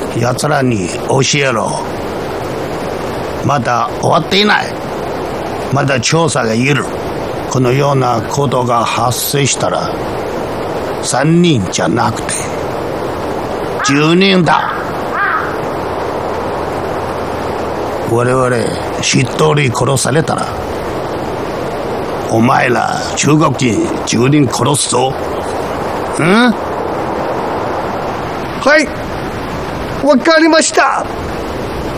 奴らに教えろ。まだ終わっていない。まだ調査がいる。このようなことが発生したら3人じゃなくて10人だ。我々一人殺されたらお前ら中国人10人殺すぞ。 はい、わかりました。